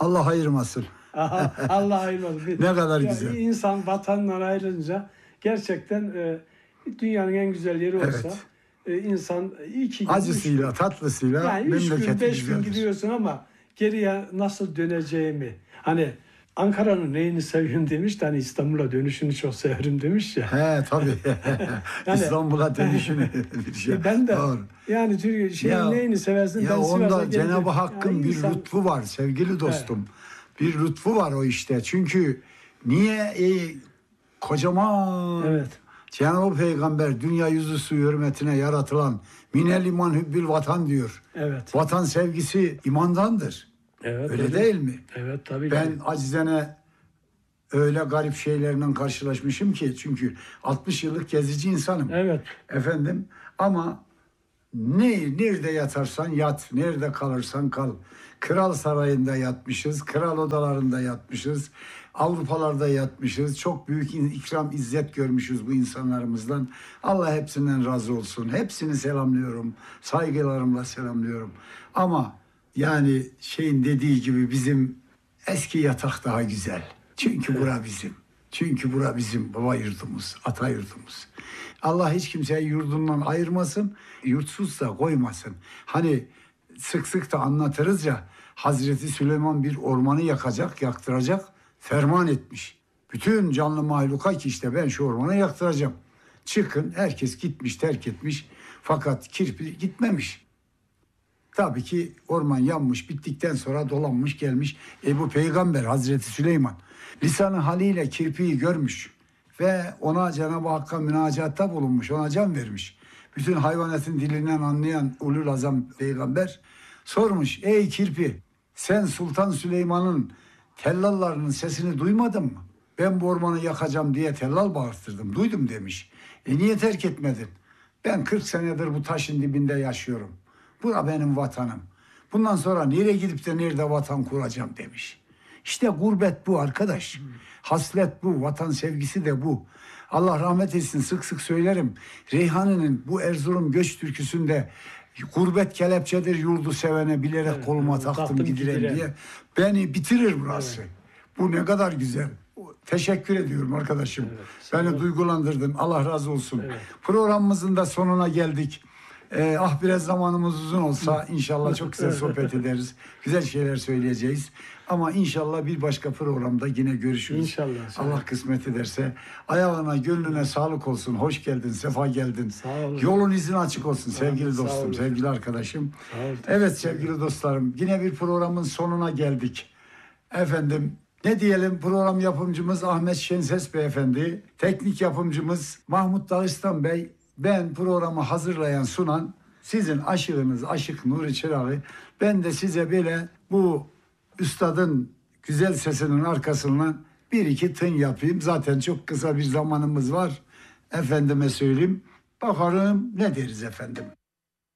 Allah ayırmasın. Allah ayırmasın. Ne kadar Ya, güzel. İnsan vatandan ayrılınca gerçekten dünyanın en güzel yeri olsa insan iyi ki Acısıyla, tatlısıyla yani 3 gün, memleketi 5 gün güzeldir. gidiyorsun ama geriye nasıl döneceğimi, hani Ankara'nın neyini seviyorum demiş de hani İstanbul'a dönüşünü çok severim demiş ya. He tabii. Yani- İstanbul'a dönüşünü bir şey. Ben de Doğru. yani Türkiye neyini seversin, Ya ben Sivas'a onda geldim. Cenab-ı Hakk'ın Yani bir insan- lütfu var sevgili dostum. Bir lütfu var o işte. Çünkü niye kocaman Evet. Cenab-ı Peygamber dünya yüzüstü hürmetine yaratılan minel iman hübbül vatan diyor. Evet. Vatan sevgisi imandandır. Evet, Öyle değil mi? Evet tabii ki. Ben acizene öyle garip şeylerle karşılaşmışım ki çünkü 60 yıllık gezici insanım. Evet. Efendim ama nerede yatarsan yat, nerede kalırsan kal. Kral sarayında yatmışız, kral odalarında yatmışız, Avrupalarda yatmışız. Çok büyük ikram, izzet görmüşüz bu insanlarımızdan. Allah hepsinden razı olsun. Hepsini selamlıyorum, saygılarımla selamlıyorum. Ama yani şeyin dediği gibi bizim eski yatak daha güzel. Çünkü bura bizim. Çünkü bura bizim baba yurdumuz, ata yurdumuz. Allah hiç kimseyi yurdundan ayırmasın, yurtsuzsa koymasın. Hani sık sık da anlatırız ya, Hazreti Süleyman bir ormanı yakacak, yaktıracak, ferman etmiş. Bütün canlı mahluka ki işte ben şu ormanı yaktıracağım. Çıkın, herkes gitmiş, terk etmiş. Fakat kirpi gitmemiş. Tabii ki orman yanmış, bittikten sonra dolanmış gelmiş. Bu peygamber Hazreti Süleyman. Lisan-ı haliyle kirpiyi görmüş ve ona Cenab-ı Hakk'a münacatta bulunmuş, ona can vermiş. Bütün hayvanatın dilinden anlayan ulul azam peygamber sormuş, ey kirpi sen Sultan Süleyman'ın tellallarının sesini duymadın mı? Ben bu ormanı yakacağım diye tellal bağırttırdım, duydum demiş. Niye terk etmedin? Ben 40 senedir bu taşın dibinde yaşıyorum. Bura benim vatanım. Bundan sonra nereye gidip de nerede vatan kuracağım demiş. İşte gurbet bu arkadaş. Haslet bu, vatan sevgisi de bu. Allah rahmet etsin, sık sık söylerim. Reyhan'ın bu Erzurum göç türküsünde gurbet kelepçedir yurdu sevene bilerek koluma taktım gidirem diye. Beni bitirir burası. Evet. Bu ne kadar güzel. Teşekkür ediyorum arkadaşım. Evet, beni duygulandırdın. Allah razı olsun. Evet. Programımızın da sonuna geldik. Biraz zamanımız uzun olsa inşallah çok güzel sohbet ederiz. Güzel şeyler söyleyeceğiz. Ama inşallah bir başka programda yine görüşürüz. İnşallah. Allah kısmet ederse. Ayağına, gönlüne sağlık olsun. Hoş geldin, sefa geldin. Sağ olun. Yolun izin açık olsun sevgili dostum, sevgili arkadaşım. Evet sevgili dostlarım, yine bir programın sonuna geldik. Efendim, ne diyelim, program yapımcımız Ahmet Şenses Beyefendi, teknik yapımcımız Mahmut Dağıstan Bey, ben programı hazırlayan sunan sizin aşığınız Aşık Nuri Çırağı. Ben de size böyle bu üstadın güzel sesinin arkasından bir iki tın yapayım. Zaten çok kısa bir zamanımız var. Efendime söyleyeyim. Bakalım ne deriz efendim.